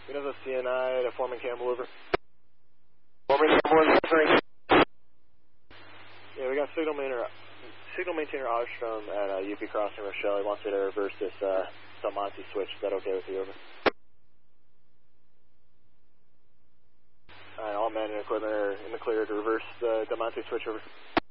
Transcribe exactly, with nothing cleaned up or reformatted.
We have a C N I to Foreman Campbell, over. Foreman Campbell, answering. Yeah, we got signal maintainer, signal maintainer Ostrom at uh, U P Crossing Rochelle. He wants me to reverse this uh, Del Monte switch. Is that okay with you, over? Alright, all men and equipment are in the clear to reverse the Del Monte switch, over.